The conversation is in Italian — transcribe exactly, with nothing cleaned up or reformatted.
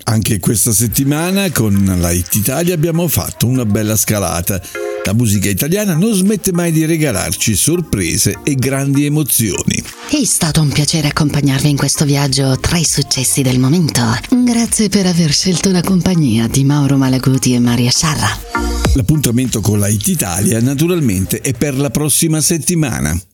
Anche questa settimana con la Hit Italia abbiamo fatto una bella scalata. La musica italiana non smette mai di regalarci sorprese e grandi emozioni. È stato un piacere accompagnarvi in questo viaggio tra i successi del momento. Grazie per aver scelto la compagnia di Mauro Malaguti e Maria Sciarra. L'appuntamento con la Hit Italia naturalmente è per la prossima settimana.